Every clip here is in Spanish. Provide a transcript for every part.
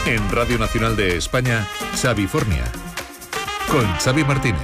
En Radio Nacional de España, Xavifornia, con Xavi Martínez.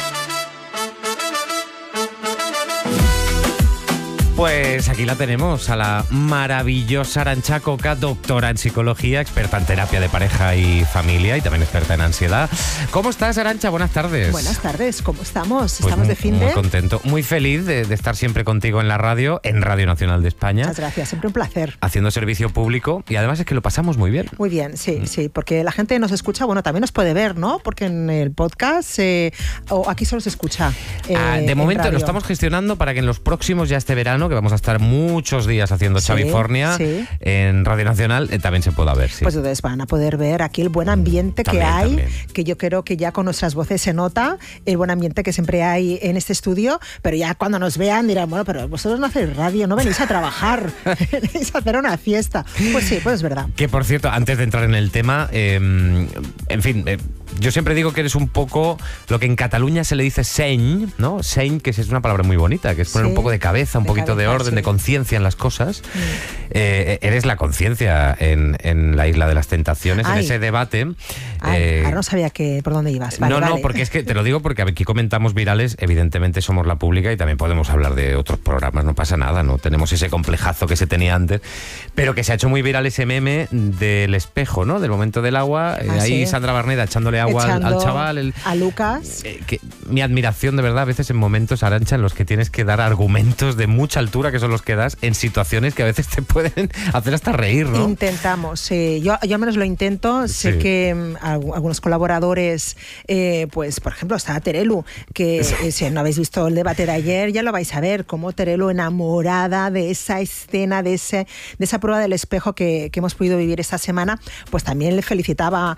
Pues aquí la tenemos, a la maravillosa Arantxa Coca, doctora en psicología, experta en terapia de pareja y familia y también experta en ansiedad. ¿Cómo estás, Arantxa? Buenas tardes. Buenas tardes, ¿cómo estamos? Pues ¿Estamos de fin de...? Muy contento, muy feliz de estar siempre contigo en la radio, en Radio Nacional de España. Muchas gracias, siempre un placer. Haciendo servicio público y además es que lo pasamos muy bien. Muy bien, sí, sí, porque la gente nos escucha, bueno, también nos puede ver, ¿no? Porque en el podcast, o aquí solo se escucha. De momento lo estamos gestionando para que en los próximos, ya este verano, que vamos a estar muchos días haciendo Xavifornia en Radio Nacional, también se pueda ver. Sí. Pues entonces van a poder ver aquí el buen ambiente que hay, que yo creo que ya con nuestras voces se nota, el buen ambiente que siempre hay en este estudio, pero ya cuando nos vean dirán, bueno, pero vosotros no hacéis radio, no venís a trabajar, venís a hacer una fiesta. Pues sí, pues es verdad. Que por cierto, antes de entrar en el tema, en fin... yo siempre digo que eres un poco lo que en Cataluña se le dice seny, ¿no? Seny, que es una palabra muy bonita, que es poner un poco de cabeza, un poquito de orden, de conciencia en las cosas. Eres la conciencia en la Isla de las Tentaciones, en ese debate. Ahora no sabía por dónde ibas. Vale, no, porque es que te lo digo porque aquí comentamos virales, evidentemente somos la pública y también podemos hablar de otros programas, no pasa nada, no tenemos ese complejazo que se tenía antes, pero que se ha hecho muy viral ese meme del espejo, ¿no? Del momento del agua, ahí Sandra Barneda echándole agua al chaval. A Lucas. Mi admiración, de verdad, a veces en momentos, Arantxa, en los que tienes que dar argumentos de mucha altura, que son los que das, en situaciones que a veces te pueden hacer hasta reír, ¿no? Intentamos, yo al menos lo intento. Sé que algunos colaboradores, pues por ejemplo está Terelu, que si no habéis visto el debate de ayer, ya lo vais a ver, como Terelu enamorada de esa escena, de esa prueba del espejo que hemos podido vivir esta semana, pues también le felicitaba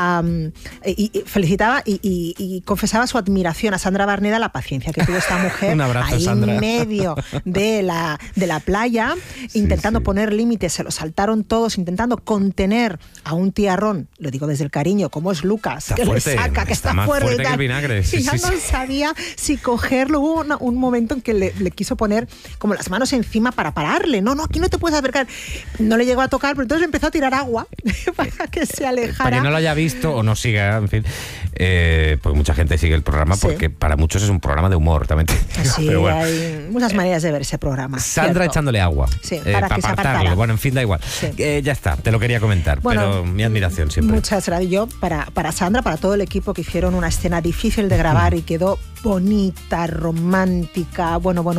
y confesaba su admiración a Sandra Barneda, la paciencia que tuvo esta mujer. Un abrazo, ahí Sandra. En medio de la playa, intentando poner límites, se lo saltaron todos, intentando contener a un tiarrón, lo digo desde el cariño, como es Lucas, está que fuerte, le saca, que está más fuerte que el vinagre. y ya no sabía si cogerlo. Hubo un momento en que le quiso poner como las manos encima para pararle. No, aquí no te puedes acercar. No le llegó a tocar, pero entonces empezó a tirar agua para que se alejara. Para que no lo haya visto o no siga, en fin, porque mucha gente sigue el programa porque para muchos es un programa de humor también. Sí, pero bueno, hay muchas maneras de ver ese programa. Sandra ¿cierto? Echándole agua para que apartarlo. Bueno, en fin, da igual. Ya está, te lo quería comentar, pero mi admiración siempre. Muchas gracias. Yo, para Sandra, para todo el equipo que hicieron una escena difícil de grabar y quedó bonita, romántica,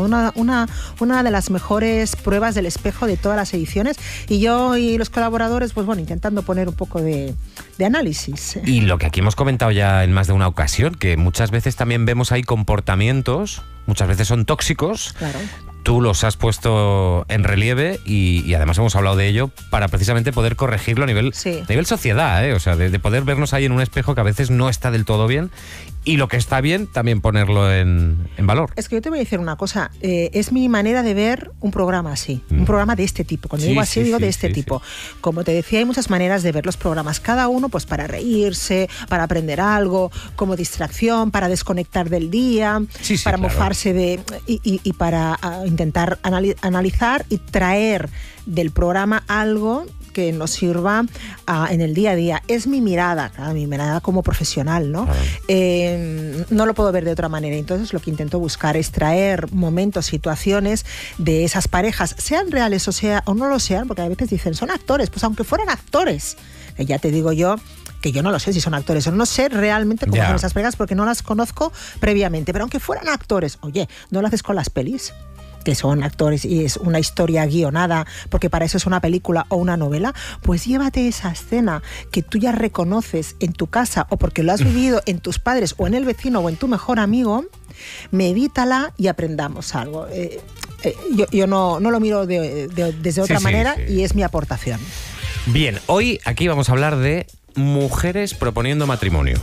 una de las mejores pruebas del espejo de todas las ediciones, y yo y los colaboradores, pues bueno, intentando poner un poco de análisis. Y lo que aquí hemos comentado ya en más de una ocasión, que muchas veces también vemos ahí comportamientos, muchas veces son tóxicos. Claro. Tú los has puesto en relieve y además hemos hablado de ello para precisamente poder corregirlo a nivel sociedad, o sea, de poder vernos ahí en un espejo que a veces no está del todo bien, y lo que está bien también ponerlo en valor. Es que yo te voy a decir una cosa, es mi manera de ver un programa así, un programa de este tipo. Cuando digo así, digo de este tipo. Como te decía, hay muchas maneras de ver los programas, cada uno pues para reírse, para aprender algo, como distracción, para desconectar del día, para mofarse y para intentar analizar y traer del programa algo que nos sirva en el día a día. Es mi mirada, mi mirada como profesional, ¿no? No lo puedo ver de otra manera. Entonces lo que intento buscar es traer momentos, situaciones de esas parejas, sean reales o no lo sean, porque a veces dicen, son actores, pues aunque fueran actores, ya te digo yo, que yo no lo sé si son actores o no sé realmente cómo son esas parejas porque no las conozco previamente, pero aunque fueran actores, oye, no lo haces con las pelis, que son actores y es una historia guionada, porque para eso es una película o una novela, pues llévate esa escena que tú ya reconoces en tu casa o porque lo has vivido en tus padres o en el vecino o en tu mejor amigo, medítala y aprendamos algo. Yo no lo miro desde otra manera y es mi aportación. Bien, hoy aquí vamos a hablar de mujeres proponiendo matrimonio.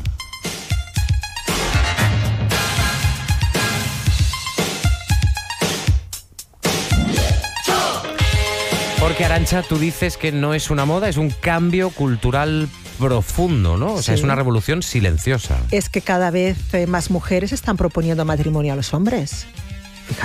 Porque, Arantxa, tú dices que no es una moda, es un cambio cultural profundo, ¿no? O sea, es una revolución silenciosa. Es que cada vez más mujeres están proponiendo matrimonio a los hombres.